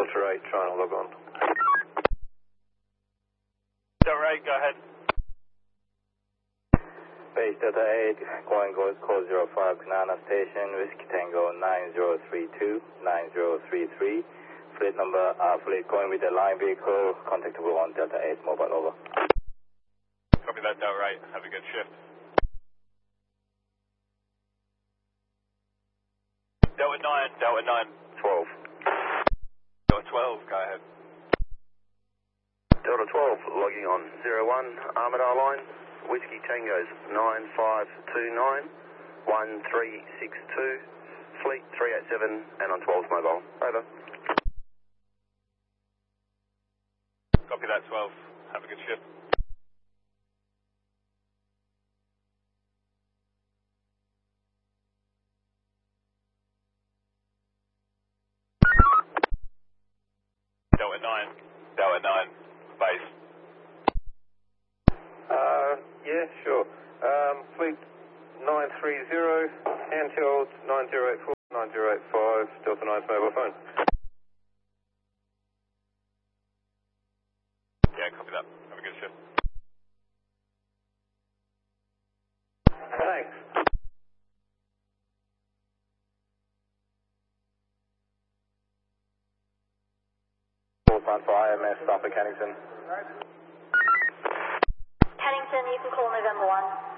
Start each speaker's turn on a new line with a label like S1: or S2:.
S1: Delta 8, trying to log on.
S2: Delta 8, go ahead.
S3: Base Delta 8, going code 05, Kanana Station, Whiskey Tango 9032, 9033. Fleet number, fleet going with the line vehicle, contactable on Delta 8, mobile over.
S2: Copy that, Delta 8. Have a good shift. Delta 9, Delta 9.
S1: 12.
S2: Delta 12, go ahead.
S1: Delta 12, logging on 01, Armadale line, Whiskey Tango's 9529, 1362, Fleet 387, and on 12's mobile. Over.
S2: Copy that, 12. Have a good shift. Delta 9, Delta 9, base.
S1: Yeah, sure. Fleet 930, handheld 9084, 9085, Delta 9's mobile phone.
S2: Yeah, copy that. Have a good shift.
S1: Thanks.
S3: Full sign for IMS, stop at Kennington.
S4: Kennington, you can call November 1.